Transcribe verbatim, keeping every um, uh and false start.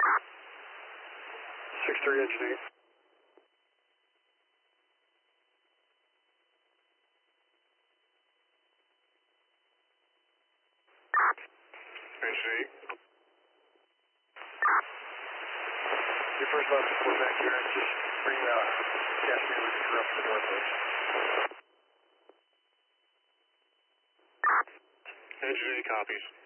six three, engine eight. Engine eight. Your first left is pull back here and just bring the gas meter reducer up to the door, please. Engine eight copies.